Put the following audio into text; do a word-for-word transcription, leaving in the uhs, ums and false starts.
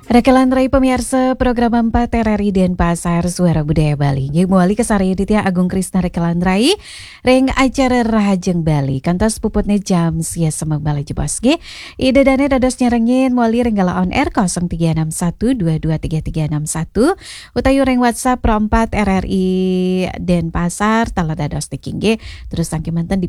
Rekelan Rai pemirsa program empat R R I Denpasar Suara Budaya Bali. Nggih muali kesari Ditya Agung Krisna Rekelan Rai ring acara Rahajeng Bali. Kantos puputnya jam sia semek Bali jebos nggih. Ide dane dados nyerengin muali renggala on air nol tiga enam satu dua dua tiga tiga enam satu utayu ring WhatsApp Pro empat R R I Denpasar tala dados niki nggih. Terus tangki manten di